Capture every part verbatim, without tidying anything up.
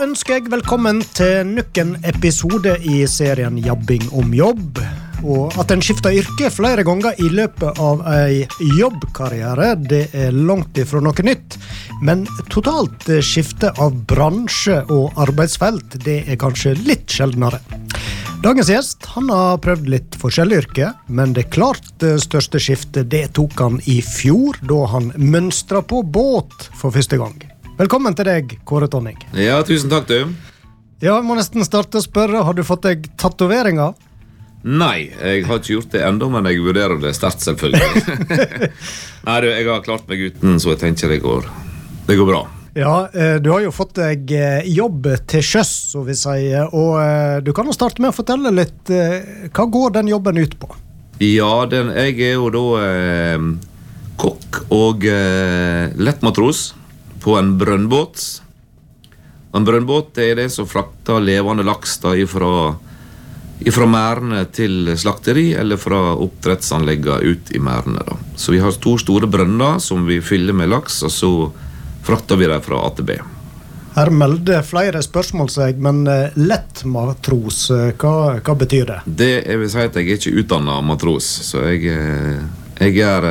ønsker jeg velkommen til nok en episode i serien Jabbing om jobb. Og at en skifter yrke flere ganger i løpet av en jobbkarriere, det er langt ifra noe nytt. Men totalt skifte av bransje og arbeidsfelt, det er kanskje litt sjeldnere. Dagens gjest, han har prøvd litt forskjellige yrke, men det klart største skiftet, det tok han i fjor, da han mønstret på båt for første gang. Velkommen til deg, Kåre Tonning. Ja, tusen takk du. Ja, jeg må nesten starte å spørre, har du fått deg tatoveringer? Nei, jeg har ikke gjort det enda, men jeg vurderer det sterkt selvfølgelig. Nei, du, jeg har klart meg uten, så jeg tenker det går, det går bra. Ja, du har jo fått deg jobb til sjøs, så vi sier, og du kan jo starte med å fortelle litt, hva går den jobben ut på? Ja, den, jeg er jo da eh, kokk og eh, lettmatros på en brønnbåt. En brønnbåt det er det som frakter levende laks da, ifra, ifra mærene til slakteri, eller fra oppdrettsanleggene ut i mærene. Da. Så vi har to store brønner som vi fyller med laks, og så frakter vi det fra A til B. Her melder flere spørsmål seg, men lettmatros, hva, hva betyr det? Det jeg vil si at jeg er ikke utdannet matros, så jeg, jeg er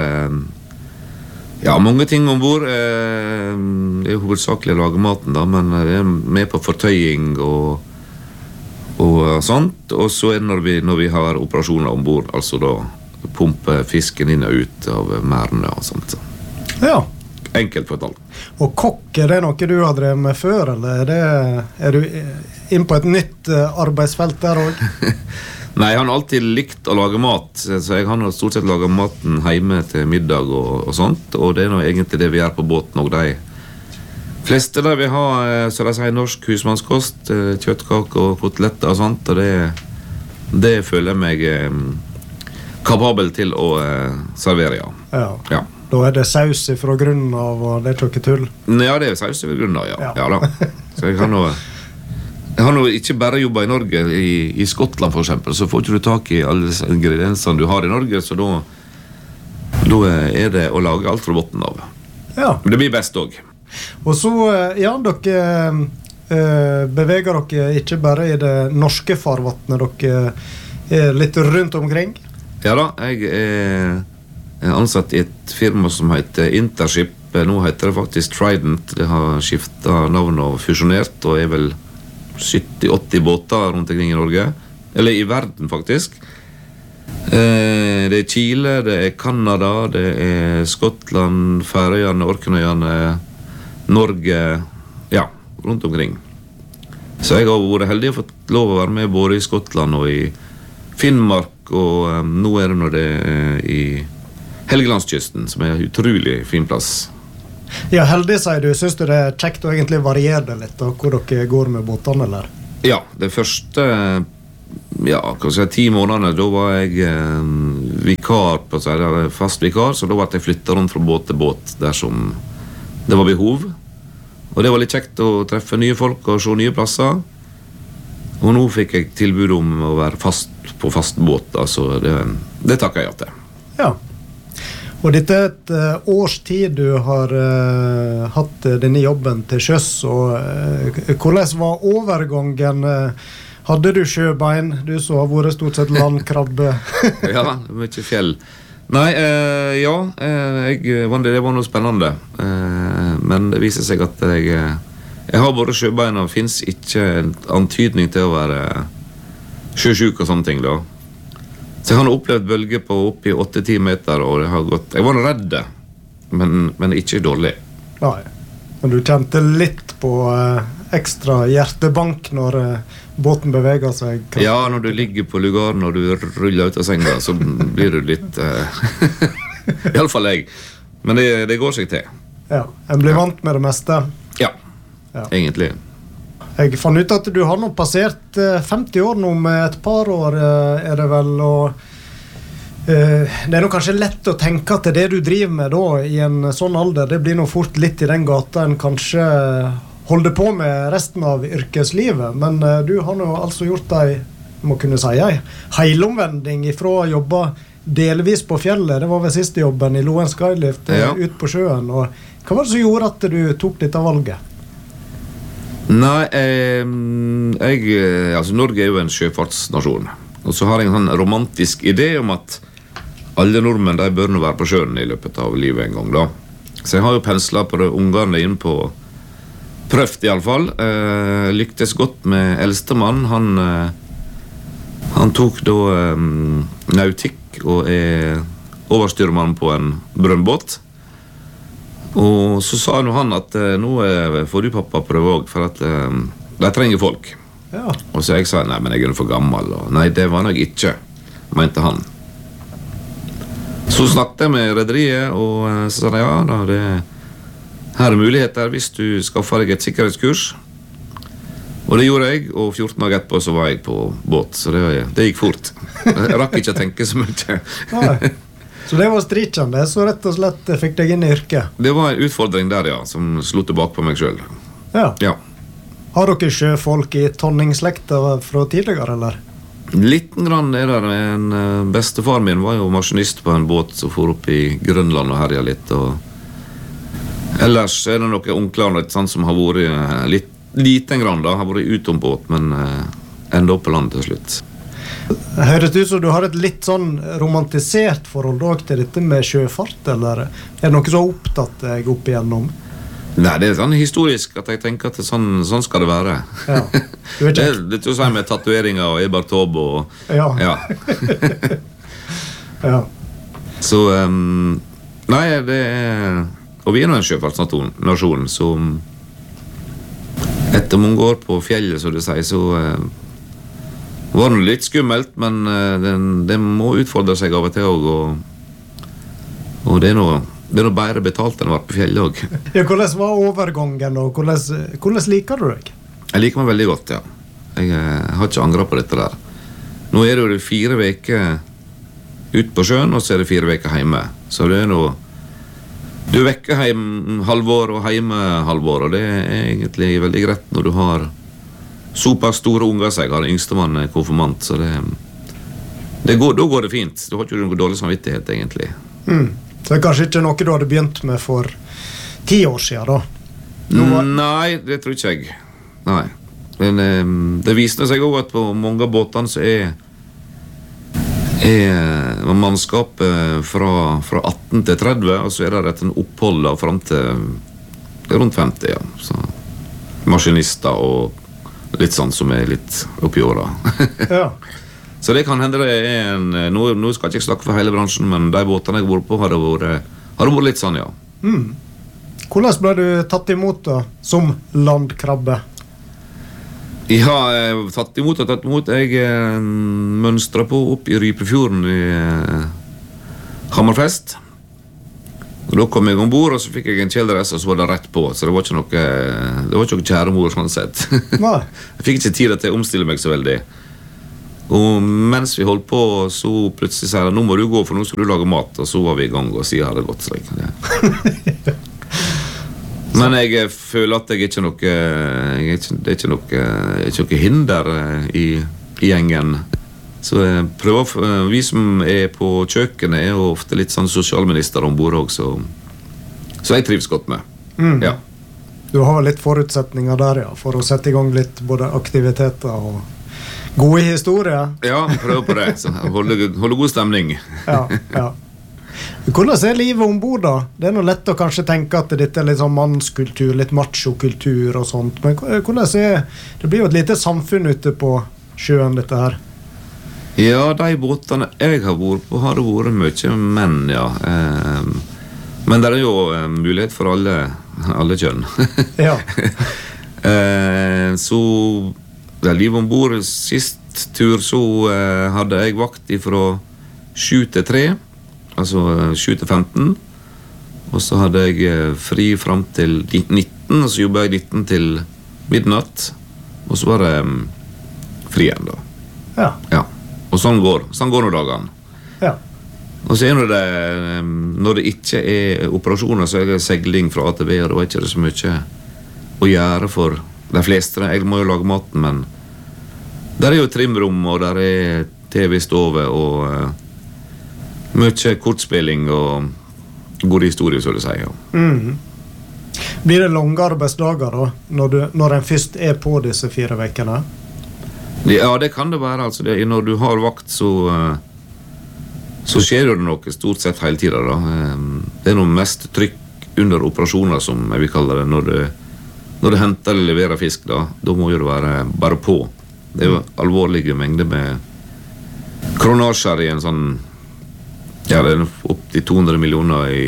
ja, mange ting ombord. Det er hovedsakelig å lage maten, da, men jeg er med på fortøying og, og sånt. Og så er det når vi, når vi har operasjoner ombord, altså da pumpe fisken inn og ut av mærene og sånt. Ja. Enkelt fortalt. Og kokk, er det noe du har drevet med før, eller er, det, er du inn på et nytt arbeidsfelt der også? Nei, jeg har alltid likt å lage mat, så jeg har stort sett laget maten hjemme til middag og, og sånt, og det er nå egentlig det vi gjør på båten, og de fleste der vi har, så de sier norsk husmannskost, kjøttkake og koteletter og sånt, og det, det føler jeg meg eh, kapabel til å eh, servere, ja. Ja. Ja. Da er det saus fra grunnen av, og det er ikke tull. Ja, det er saus fra grunnen av, ja. Ja. Ja da. Så jeg har nå, jeg har nå ikke bare jobbet i Norge, i, i Skottland for eksempel, så får ikke du tak i alle ingrediensene du har i Norge, så da, da er det å lage alt fra botten av. Ja. Men det blir best også. Og så, ja, dere eh, beveger dere ikke bare i det norske farvattnet, dere er litt rundt omkring? Ja da, jeg er... Jeg er ansatt i et firma som heter Intership. Nå heter det faktisk Trident. Det har skiftet navn og fusjonert, og er vel sytti åtti båter rundt omkring i Norge. Eller i verden, faktisk. Eh, det er Chile, det er Kanada, det er Skottland, Færøyene, Orknøyene, Norge, ja, rundt omkring. Så jeg har vært heldig og fått lov å være med både i Skottland og i Finnmark, og um, nå er det når det er i Helgelandskysten, som er en utrolig fin plass. Ja, heldig, sier du. Synes du det er kjekt å egentlig variere det litt, og hvor dere går med båtene, eller? Ja, det første, ja, kan jeg si, ti månedene, da var jeg eh, vikar, på seg, der, fast vikar, så da var jeg flyttet rundt fra båt til båt, der som det var behov. Og det var litt kjekt å treffe nye folk og se nye plasser. Og nå fikk jeg tilbud om å være fast på fast båt, altså det, det takker jeg til. Ja. Og dette er et uh, års tid du har uh, hatt uh, denne jobben til sjøs, og uh, hvordan var overgangen? Uh, hadde du sjøbein, du som har vært stort sett landkrabbe? Ja, mye fjell. Nei, uh, ja, uh, jeg, det var noe spennende, uh, men det viser seg at jeg, jeg har både sjøbein, og finnes ikke en antydning til å være sjøsjuk og sånne ting da. Så jeg har opplevd bølger på opp i åtte-ti meter, og det har gått... Jeg var redd, men, men ikke dårlig. Nei, men du kjente litt på eh, ekstra hjertebank når eh, båten beveger seg? Kanskje? Ja, når du ligger på lugaren og du ruller ut av senga, så blir du litt... Eh, I alle fall jeg. Men det, det går seg til. Ja, en blir vant med det meste? Ja, ja. Egentlig. Jeg fant ut at du har nå passert femti år nå, med et par år er det vel, og uh, det er nå kanskje lett å tenke at det du driver med da, i en sånn alder, det blir nå fort litt i den gata en kanskje holder på med resten av yrkeslivet, men uh, du har nå altså gjort ei, må kunne si ei, heilomvending ifra å jobbe delvis på fjellet, det var vel siste jobben i Loen Skylift, ja. Ut på sjøen, og hva var det som gjorde at du tok dette valget? Nei, eh, jeg, altså Norge er jo en sjøfartsnasjon. Og så har jeg en sånn romantisk idé om at alle nordmenn de bør nå være på sjøen i løpet av livet en gang da. Så jeg har jo penslet på det ungene inn på prøvd i alle fall. Eh, lyktes godt med eldstemann. Han, eh, han tok da eh, nautikk og er overstyrmann på en brønnbåt. Og så sa nå han at eh, nå eh, får du pappa prøve også, for at eh, de trenger folk. Ja. Og så jeg sa, nei, men jeg er for gammel. Og, nei, det var nok ikke, mente han. Så snakket jeg med rederiet, og eh, så sa de, ja, da, det, her er muligheter hvis du skaffer deg et sikkerhetskurs. Og det gjorde jeg, og fjorten dager etterpå så var jeg på båt, så det, det gikk fort. Jeg rakk ikke å tenke så mye. Nei. Så det var strikkende, så rett og slett fikk deg inn i yrket? Det var en utfordring der, ja, som slo tilbake på meg selv. Ja. Ja. Har dere sjøfolk i tonningslekta fra tidligere, eller? Liten grann er der. En uh, bestefar min var jo maskinist på en båt som for opp i Grønland og herja litt. Og ellers er det noen onkler sånn, som har vært uh, litt liten grann da, har vært utom båt, men uh, enda opp på land til slutt. Det høres ut som du har et litt sånn romantisert forhold også til dette med sjøfart, eller er det noe så opptatt deg opp igjennom? Nei, det er sånn historisk at jeg tenker at det, sånn, sånn skal det være. Ja. Du vet det ikke. er litt å si med tatoveringer og Eber Taube og... Ja. Ja. Ja. Så, um, nei, det er... Og vi er nå en sjøfartsnasjon, så etter mange år på fjellet, så det sier, så uh, var det litt skummelt, men uh, det, det må utfordre seg av og til også, og, og det er noe... Det er noe bedre betalt enn å være på fjellet også. Ja, hvordan var overgangen, og hvordan, hvordan liker du deg? Jeg liker meg veldig godt, ja. Jeg, jeg har ikke angret på dette der. Nå er det jo fire veker ut på sjøen, og så er det fire veker hjemme. Så det er noe... Du vekker hjem halvår og hjemme halvår, og det er egentlig veldig greit når du har såpass store unger seg. Jeg har den yngste mann konfirmant, så det... det går, da går det fint. Du har ikke noe dårlig samvittighet, egentlig. Mm. Så det er kanskje ikke noe du hadde begynt med for ti år siden, da? Var... Nei, det tror ikke jeg. Nei. Men um, det viste seg også at på mange av båtene så er, er mannskapet fra, fra atten til tretti, og så er det et opphold da, frem til det er rundt femti, ja. Så, maskinister og litt sånn som er litt oppi åra. Ja. Så det kan hende det er en... Nå, nå skal jeg ikke snakke for hele bransjen, men de båtene jeg har vært på har det vært, har det vært litt sånn, ja. Mm. Hvordan ble du tatt imot da, som landkrabbe? Ja, jeg har tatt imot og tatt imot. Jeg eh, mønstret på opp i Rypefjorden i eh, Hammerfest. Og da kom jeg ombord, og så fikk jeg en kjeledress, og så var det rett på. Så det var ikke noe, det var ikke noe kjæremor, sånn sett. Nei. Jeg fikk ikke tid til å omstille meg så veldig. Og mens vi holdt på, så plutselig sier jeg, nå må du gå, for nå skal du lage mat. Og så var vi i gang og sier, har det gått slik. Ja. Men jeg føler at jeg ikke noe, jeg er ikke, det er ikke noe, jeg er ikke noe hinder i, i gjengen. Så jeg prøver, vi som er på kjøkkenet er jo ofte litt sånn sosialminister ombord også, så, så jeg trives godt med. Mm. Ja. Du har litt forutsetninger der, ja, for å sette i gang litt både aktiviteter og gode historier. Ja, prøv på det. Så holde, holde god stemning. Ja, ja. Hvordan er livet ombord da? Det er noe lett å kanskje tenke at dette er litt sånn mannskultur, litt macho-kultur og sånt. Men hvordan er... Det blir jo et lite samfunn ute på sjøen, dette her. Ja, de båtene jeg har vært på har det vært mye menn, ja. Men det er jo mulighet for alle, alle kjønn. Ja. Så... Da livet ombord sist tur så uh, hadde jeg vakt fra sju til tre, altså sju til femten, og så hadde jeg uh, fri frem til nitten, og så jobbet jeg nitten til midnatt, og så var det um, fri igjen da. Ja. Ja. Og sånn går, sånn går nå dagene. Ja. Og så er det, um, når det ikke er operasjoner, så er det segling fra A til B, og da er ikke det så mye å gjøre for de fleste. Jeg må jo lage maten, men der er jo trimrom, og der er T V-stove, og uh, mye kortspilling og gode historier, så det sier. Ja. Mm. Blir det lange arbeidsdager da, når, du, når en først er på disse fire vekene? Ja, det kan det være. Altså, det, når du har vakt, så, så skjer det noe stort sett hele tiden. Da. Det er noe mest trykk under operasjoner, som jeg vil kalle det, når du, når du henter eller leverer fisk. Da, da må jo det være bare på. Det er jo alvorlige mengder med kronasjer i en sånn, ja, det er opp til to hundre millioner i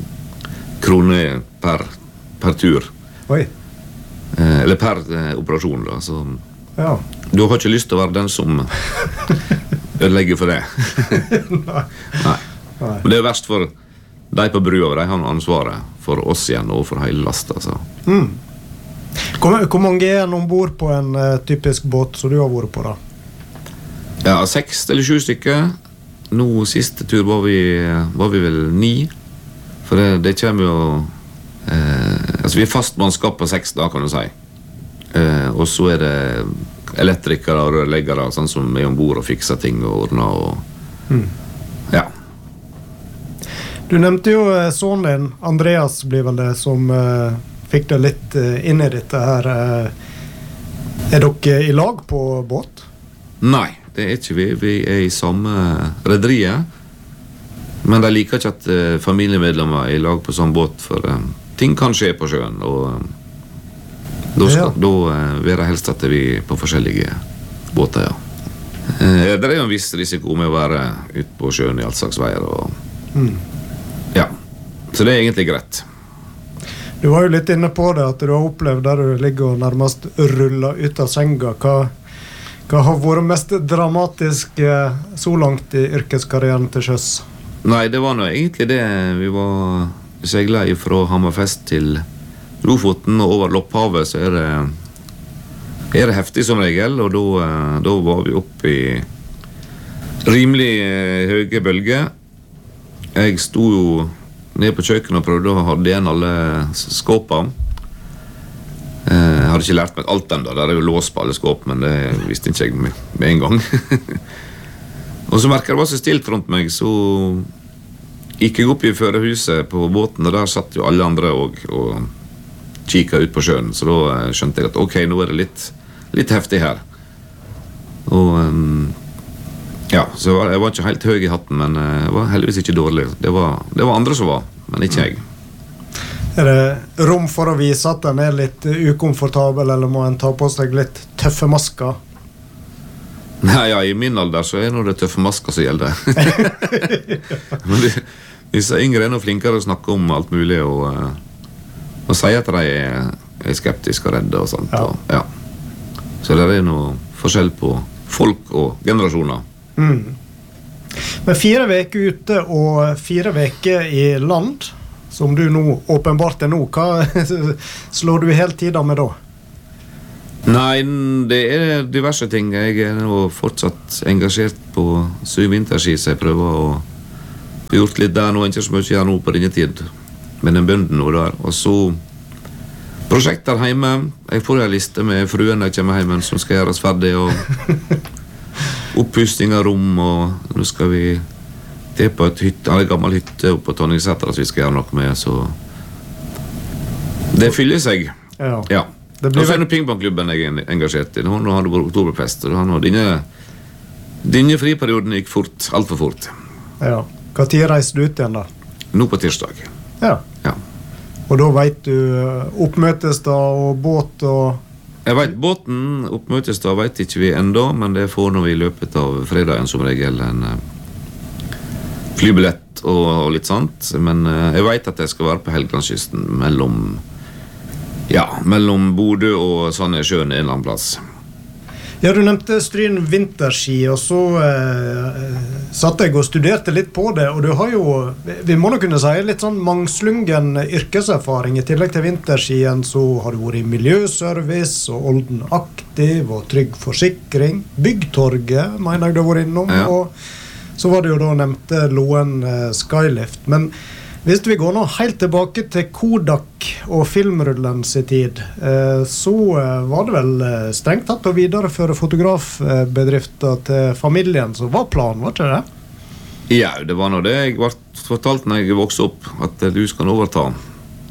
kroner per, per tur. Oi. Eh, eller per eh, operasjon da, så ja. Du har ikke lyst til å være den som ødelegger for det. Nei. Nei. Nei. Men det er verst for de på brua, de har ansvaret for oss igjen og for hele lasta. Så. Mm. Hvor, hvor mange er en ombord på en uh, typisk båt som du har vært på da? Ja, seks eller sju stykker. Nå siste tur var vi, var vi vel ni. For det, det kommer jo eh, altså vi er fast mannskap på seks da, kan du si. Eh, og så er det elektrikere og rørleggere, sånn som er ombord og fikser ting og ordner og mm. ja. Du nevnte jo eh, sonen din, Andreas blir vel det, som eh, fikk deg litt eh, inn i dette her. Eh, er dere i lag på båt? Nei, det er ikke vi. Vi er i samme rederiet. Men de liker ikke at uh, familiemedlemmer er i lag på sånn båt, for uh, ting kan skje på sjøen, og uh, da skal ja. da uh, være helst at vi er på forskjellige båter, ja. Uh, det er jo en viss risiko med å være ute på sjøen i alt slags veier, og mm. ja, så det er egentlig greit. Du var jo litt inne på det, at du har opplevd der du ligger og nærmest ruller ut av senga. Hva Hva har vært mest dramatisk eh, så langt i yrkeskarrieren til sjøs? Nei, det var nå egentlig det. Vi var seglet fra Hammerfest til Lofoten, og over Lopphavet så er det, er det heftig som regel, og da, da var vi oppe i rimelig høye bølger. Jeg sto jo ned på kjøkkenet og prøvde å ha igjen alle skåpene. Jeg hadde ikke lært meg alt den da, der er jo lås på alle skåp, men det visste ikke jeg med, med en gang. Og så merket det var så stilt rundt meg, så gikk jeg opp i førerhuset på båten, og der satt jo alle andre og, og kikket ut på sjøen, så da skjønte jeg at ok, nå er det litt, litt heftig her. Og um, ja, så jeg var ikke helt høy i hatten, men jeg var heldigvis ikke dårlig. Det var, det var andre som var, men ikke jeg. Er det rom for å vise at den er litt ukomfortabel, eller må en ta på seg litt tøffe masker? Nei, ja, i min alder så er det tøffe masker som gjelder. Men de, disse yngre er noe flinkere å snakke om alt mulig, og, og si at de er, er skeptiske og redde og sånt. Ja. Og, ja. Så det er noe forskjell på folk og generasjoner. Mm. Men fire veker ute og fire veker i land, som du nå åpenbart er nå, hva slår du helt tiden med da? Nei, det er diverse ting. Jeg er nå fortsatt engasjert på Syvinterski, så jeg prøver å få gjort litt der nå, ikke så mye jeg nå på denne tid, men den bønden nå der. Og så prosjekter hjemme. Jeg får en liste med fruen når jeg kommer hjemme som skal gjøres ferdig, og oppussing av rom, og nå skal vi det er på et hytte, en gammel hytte oppe på Tonningsæter som vi skal gjøre noe med, så det fyller seg. Ja. Ja. Det Og blir så er vel... det pingpongklubben jeg er engasjert i. Nå har det vært oktoberfest, og nå denne, denne friperioden gikk fort, alt for fort. Ja. Hva tid reiser du ut igjen da? Nå på tirsdag. Ja. Ja. Og da vet du oppmøtesdag og båt og... Jeg vet båten, oppmøtesdag vet ikke vi enda, men det får nå vi i løpet av fredagen som regel en flybillett og, og litt sånt, men uh, jeg vet at jeg skal være på Helgelandskysten mellom ja, mellom Bodø og Sandnessjøen en eller annen plass. Ja, du nevnte Stryn vinterski, og så eh, satt jeg og studerte litt på det, og du har jo, vi må nå kunne si, litt sånn mangslungen yrkeserfaring. I tillegg til vinterskien så har du vært i miljøservice og Olden Aktiv og Trygg Forsikring, Byggtorget, mener jeg du har vært innom, ja. Og så var det jo da nevnte Loen eh, Skylift. Men hvis vi går nå helt tilbake til Kodak og filmrullens tid, eh, så eh, var det vel eh, strengt tatt å videreføre fotografbedrifter til familien som var planen, var ikke det? Ja, det var nå det jeg ble fortalt når jeg vokste opp, at du skal overta.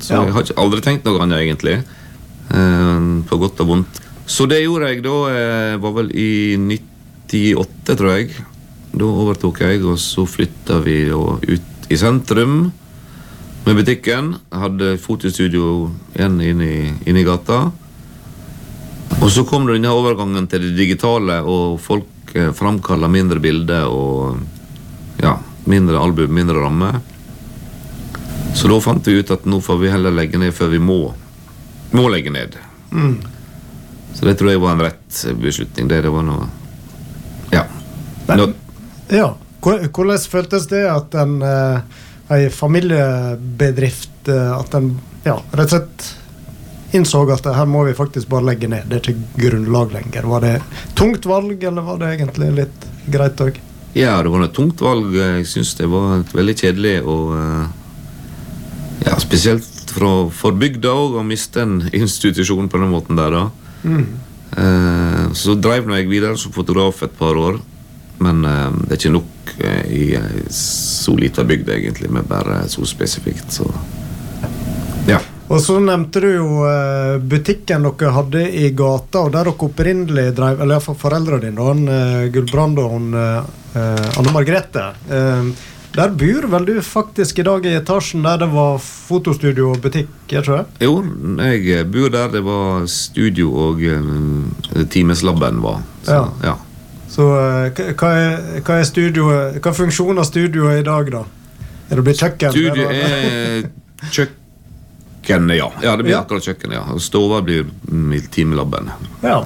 Så Ja. jeg har ikke aldri tenkt noe annet egentlig, eh, på godt og vondt. Så det gjorde jeg da, eh, var vel i nittiåtte, tror jeg. Da overtok jeg, og så flyttet vi da ut i sentrum med butikken. Jeg hadde fotostudio igjen inne i, inne i gata. Og så kom det denne overgangen til det digitale, og folk eh, framkallet mindre bilder og ja, mindre album, mindre ramme. Så da fant vi ut at nå får vi heller legge ned før vi må, må legge ned. Mm. Så det tror jeg var en rett beslutning. Det, det var noe ja. Men, Nå, ja. Hvor- Hvordan føltes det at en, eh, en familiebedrift, eh, at en ja, rett og slett innså at her må vi faktisk bare legge ned, det er ikke grunnlag lenger? Var det tungt valg, eller var det egentlig litt greit også? ja, det var et tungt valg. Jeg synes det var veldig kjedelig, og eh, ja, spesielt for, for bygda også, å miste en institusjon på den måten der da. Mm. Eh, så drev nå jeg videre som fotograf et par år, men eh, det er ikke nok eh, i en så liten bygd egentlig, med bare så spesifikt, så ja. Og så nevnte du jo eh, butikken dere hadde i gata, og der dere opprinnelig drev, eller iallfall foreldre dine, da, han, eh, Gulbrand og hun, eh, Anne Margrethe. Eh, der bor vel du faktisk i dag i etasjen der det var fotostudio og butikk, jeg tror jeg? Jo, jeg bor der det var studio og eh, Timeslabben var. Så, Ja. ja. Så eh, k- hva er, hva er studioet, hva funksjoner studioet i dag da? Er det blitt kjøkken? Studio eller? er kjøkkenet, ja. Ja, det blir Ja. akkurat kjøkkenet, ja. Og stova blir mm, i Timelabben. Ja.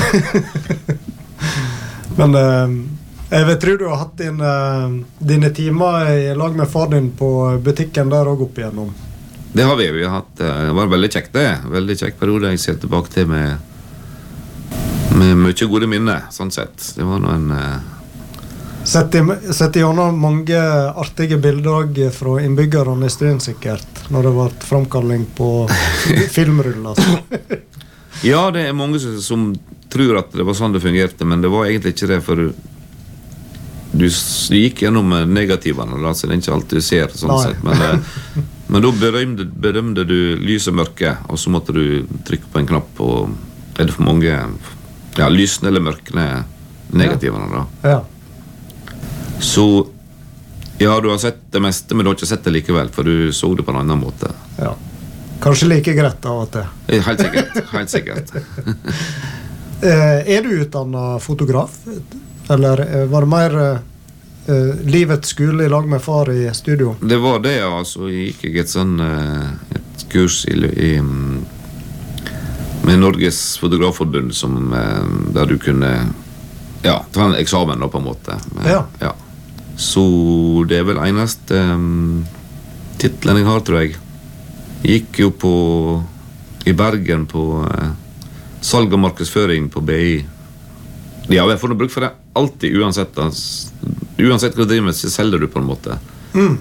Men eh, jeg vet, tror du har hatt din, eh, dine timer i lag med far din på butikken der og opp igjennom. Det har vi. Vi har hatt, eh, det var veldig kjekt det. Veldig kjekt periode jeg ser tilbake til med, med mye gode minner, sånn sett. Det var noe en... eh, Sett i, sett i gjennom mange artige bilder også fra innbyggerne i Stryn sikkert, når det var framkalling på filmruller. Ja, det er mange som, som tror at det var sånn det fungerte, men det var egentlig ikke det, for du, du s- gikk gjennom negativene, da, så det er ikke alt du ser, sånn Nei. sett. Men, eh, men da bedømte, bedømte du lys og mørke, og så måtte du trykke på en knapp, og er det for mange ja, lysende eller mørkende negativene, da. Ja. Så ja, du har sett det meste, men du har ikke sett det likevel, for du så det på en annen måte. Ja. Kanskje like greit av og til. Eh, Helt sikkert. Helt sikkert. Eh, er du utdannet fotograf? Eller eh, var det mer eh, eh, livets skole i lag med far i studio? Det var det, ja. Så gikk jeg et sånn eh, et kurs i, i mm, med Norges Fotografforbund, som, eh, der du kunne ja, ta en eksamen da, på en måte. Men, Ja. ja. Så det er vel eneste um, titlen jeg har, tror jeg. Gikk jo på i Bergen på uh, salg og markedsføring på B I. Ja, jeg får noe bruk for det alltid, uansett. Altså, uansett hva du driver med, så selger du på en måte. Mm.